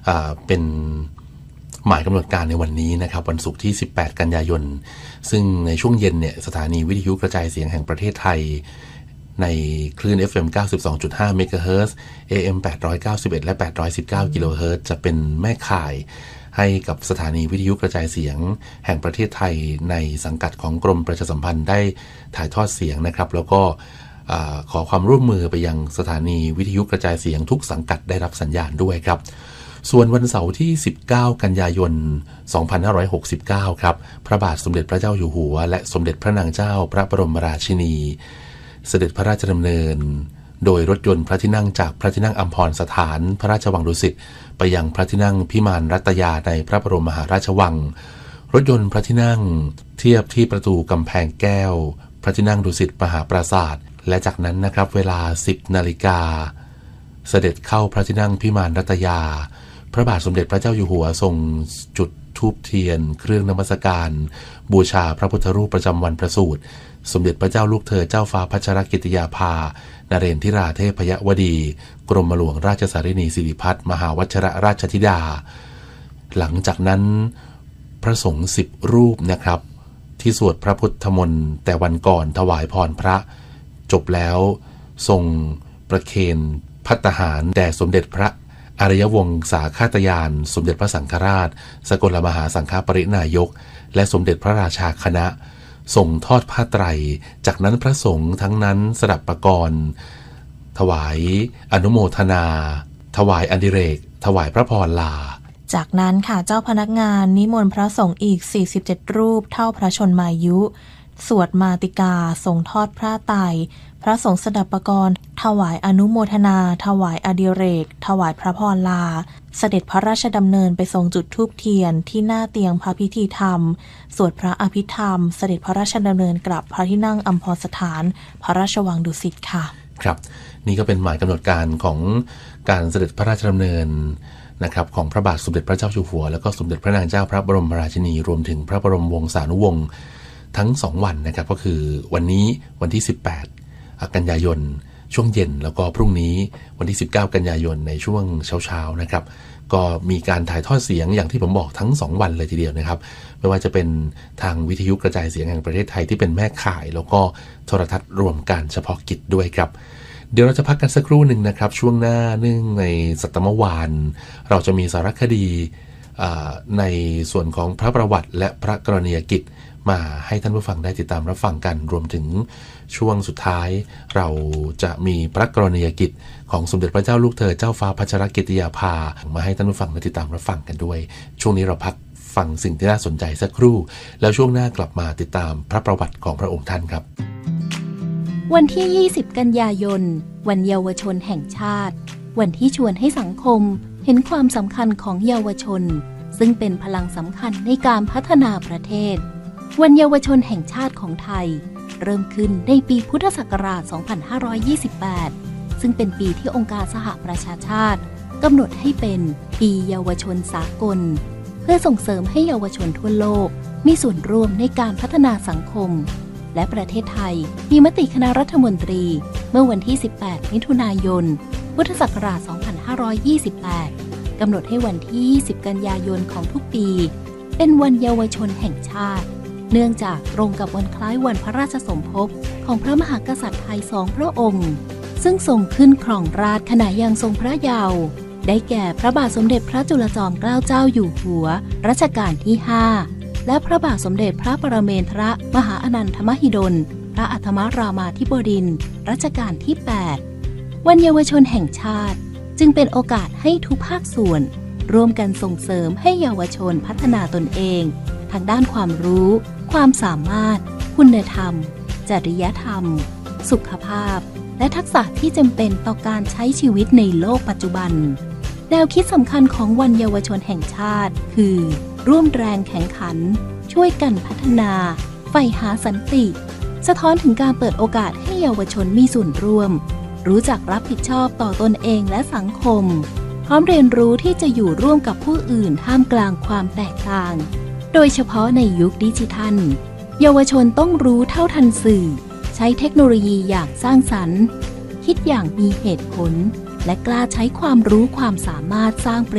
เป็นหมายกำหนดการในวันนี้นะครับวันศุกร์ที่18กันยายนซึ่งในช่วงเย็นเนี่ยสถานีวิทยุกระจายเสียงแห่งประเทศไทยในคลื่น FM 92.5 เมกะเฮิรตซ์ AM 891และ819กิโลเฮิรตซ์จะเป็นแม่ข่ายให้กับสถานีวิทยุกระจายเสียงแห่งประเทศไทยในสังกัดของกรมประชาสัมพันธ์ได้ถ่ายทอดเสียงนะครับแล้วก็ขอความร่วมมือไปยังสถานีวิทยุกระจายเสียงทุกสังกัดได้รับสัญญาณด้วยครับส่วนวันเสาร์ที่19กันยายน2569ครับพระบาทสมเด็จพระเจ้าอยู่หัวและสมเด็จพระนางเจ้าพระบรมราชินีเสด็จพระราชดำเนินโดยรถยนต์พระที่นั่งจากพระที่นั่งอัมพรสถานพระราชวังดุสิตไปยังพระที่นั่งพิมานรัตยาในพระบรมมหาราชวังรถยนต์พระที่นั่งเทียบที่ประตูกำแพงแก้วพระที่นั่งดุสิตมหาปราสาทและจากนั้นนะครับเวลา 10 นาฬิกาเสด็จเข้าพระที่นั่งพิมานรัตยาพระบาทสมเด็จพระเจ้าอยู่หัวทรงจุดธูปเทียนเครื่องนมัสการบูชาพระพุทธรูปประจำวันประสูติสมเด็จพระเจ้าลูกเธอเจ้าฟ้าพัชรกิติยาภานเรนทิราเทพยวดีกรมหลวงราชสารินีสิริพัฒน์มหาวชิรราชธิดาหลังจากนั้นพระสงฆ์10 รูปนะครับที่สวดพระพุทธมนต์แต่วันก่อนถวายพรพระจบแล้วทรงประเคนภัตตาหารแด่สมเด็จพระอารยวงศาคาตยานสมเด็จพระสังฆราชสกลมหาสังฆปรินายกและสมเด็จพระราชาคณะส่งทอดผ้าไตรจากนั้นพระสงฆ์ทั้งนั้นสดับประกรณ์ถวายอนุโมทนาถวายอดิเรกถวายพระพรลาจากนั้นค่ะเจ้าพนักงานนิมนต์พระสงฆ์อีก47รูปเท่าพระชนมายุสวดมาติกาส่งทอดพระไตรพระสงฆ์สดับประกรณ์ถวายอนุโมทนาถวายอดิเรกถวายพระพรลาเสด็จพระราชดำเนินไปทรงจุดธูปเทียนที่หน้าเตียงพระพิธีธรรมสวดพระอภิธรรมเสด็จพระราชดำเนินกลับพระที่นั่งอัมพรสถานพระราชวังดุสิตค่ะครับนี่ก็เป็นหมายกำหนดการของการเสด็จพระราชดำเนินนะครับของพระบาทสมเด็จพระเจ้าอยู่หัวแล้วก็สมเด็จพระนางเจ้าพระบรมราชินีรวมถึงพระบรมวงศานุวงศ์ทั้ง2วันนะครับก็คือวันนี้วันที่18กันยายนช่วงเย็นแล้วก็พรุ่งนี้วันที่19กันยายนในช่วงเช้าๆนะครับก็มีการถ่ายทอดเสียงอย่างที่ผมบอกทั้ง2วันเลยทีเดียวนะครับไม่ว่าจะเป็นทางวิทยุกระจายเสียงแห่งประเทศไทยที่เป็นแม่ข่ายแล้วก็โทรทัศน์รวมการเฉพาะกิจด้วยครับเดี๋ยวเราจะพักกันสักครู่หนึ่งนะครับช่วงหน้าเนื่องในสัตมวานเราจะมีสารคดีในส่วนของพระประวัติและพระกรณียกิจมาให้ท่านผู้ฟังได้ติดตามรับฟังกันรวมถึงช่วงสุดท้ายเราจะมีพระกรณียกิจของสมเด็จพระเจ้าลูกเธอเจ้าฟ้าพัชรกิติยาภามาให้ท่านผู้ฟังได้ติดตามรับฟังกันด้วยช่วงนี้เราพักฟังสิ่งที่น่าสนใจสักครู่แล้วช่วงหน้ากลับมาติดตามพระประวัติของพระองค์ท่านครับวันที่20กันยายนวันเยาวชนแห่งชาติวันที่ชวนให้สังคมเห็นความสำคัญของเยาวชนซึ่งเป็นพลังสำคัญในการพัฒนาประเทศวันเยาวชนแห่งชาติของไทยเริ่มขึ้นในปีพุทธศักราช 2528 ซึ่งเป็นปีที่องค์การสหประชาชาติกำหนดให้เป็นปีเยาวชนสากลเพื่อส่งเสริมให้เยาวชนทั่วโลกมีส่วนร่วมในการพัฒนาสังคมและประเทศไทยมีมติคณะรัฐมนตรีเมื่อวันที่ 18 มิถุนายน พุทธศักราช 2528 กำหนดให้วันที่ 20 กันยายนของทุกปีเป็นวันเยาวชนแห่งชาติเนื่องจากตรงกับวันคล้ายวันพระราชสมภพของพระมหากษัตริย์ไทย2 พระองค์ซึ่งทรงขึ้นครองราชย์ขณะยังทรงพระเยาว์ได้แก่พระบาทสมเด็จพระจุลจอมเกล้าเจ้าอยู่หัวรัชกาลที่ 5และพระบาทสมเด็จพระปรเมนทรมหาอนันทมหิดลพระอัฏฐมรามาธิบดินทร์รัชกาลที่ 8 วันเยาวชนแห่งชาติจึงเป็นโอกาสให้ทุกภาคส่วนร่วมกันส่งเสริมให้เยาวชนพัฒนาตนเองทางด้านความรู้ความสามารถคุณธรรมจริยธรรมสุขภาพและทักษะที่จำเป็นต่อการใช้ชีวิตในโลกปัจจุบันแนวคิดสำคัญของวันเยาวชนแห่งชาติคือร่วมแรงแข่งขันช่วยกันพัฒนาใฝ่หาสันติสะท้อนถึงการเปิดโอกาสให้เยาวชนมีส่วนร่วมรู้จักรับผิดชอบต่อตนเองและสังคมพร้อมเรียนรู้ที่จะอยู่ร่วมกับผู้อื่นท่ามกลางความแตกต่างโดยเฉพาะในยุคดิจิทัลเยาวชนต้องรู้เท่าทันสื่อใช้เทคโนโลยีอย่างสร้างสรรค์คิดอย่างมีเหตุผลและกล้าใช้ความรู้ความสามารถสร้าง